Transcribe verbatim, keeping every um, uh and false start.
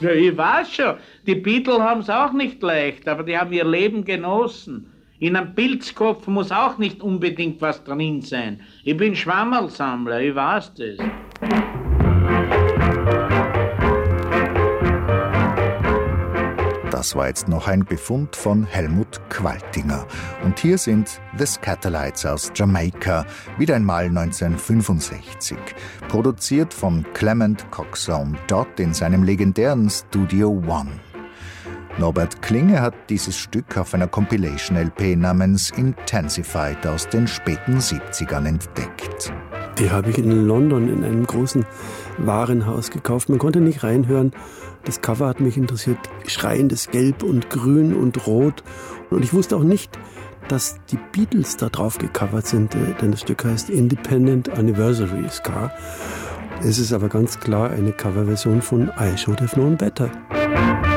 Ja, ich weiß schon, die Beatles haben es auch nicht leicht, aber die haben ihr Leben genossen. In einem Pilzkopf muss auch nicht unbedingt was drin sein. Ich bin Schwammerlsammler, ich weiß das. Das war jetzt noch ein Befund von Helmut Qualtinger. Und hier sind The Skatalites aus Jamaika, wieder einmal neunzehnhundertfünfundsechzig. Produziert von Clement Coxsone dort in seinem legendären Studio One. Norbert Klinge hat dieses Stück auf einer Compilation-L P namens Intensified aus den späten siebzigern entdeckt. Die habe ich in London in einem großen Warenhaus gekauft. Man konnte nicht reinhören. Das Cover hat mich interessiert. Schreiendes Gelb und Grün und Rot. Und ich wusste auch nicht, dass die Beatles da drauf gecovert sind, denn das Stück heißt Independent Anniversary Scar. Es ist aber ganz klar eine Coverversion von I Should Have Known Better.